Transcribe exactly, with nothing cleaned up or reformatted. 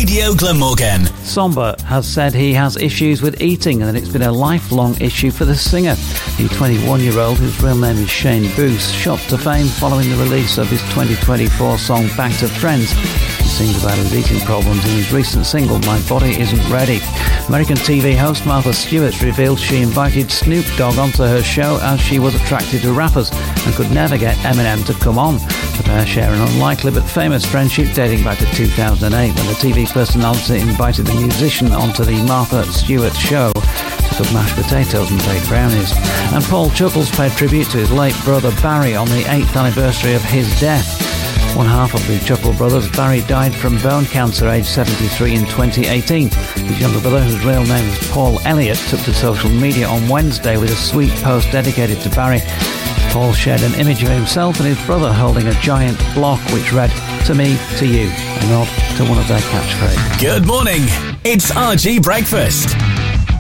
Radio Glamorgan. Somber has said he has issues with eating and that it's been a lifelong issue for the singer. The twenty-one-year-old, whose real name is Shane Booth, shot to fame following the release of his twenty twenty-four song Back to Friends. He sings about his eating problems in his recent single My Body Isn't Ready. American T V host Martha Stewart revealed she invited Snoop Dogg onto her show as she was attracted to rappers and could never get Eminem to come on. The pair share an unlikely but famous friendship dating back to two thousand eight when the T V personality invited the musician onto the Martha Stewart show to cook mashed potatoes and bake brownies. And Paul Chuckles paid tribute to his late brother Barry on the eighth anniversary of his death. One half of the Chuckle brothers, Barry, died from bone cancer aged seventy-three in twenty eighteen. His younger brother, whose real name is Paul Elliott, took to social media on Wednesday with a sweet post dedicated to Barry. Paul shared an image of himself and his brother holding a giant block which read, "To me, to you," a nod to one of their catchphrases. Good morning. It's R G Breakfast.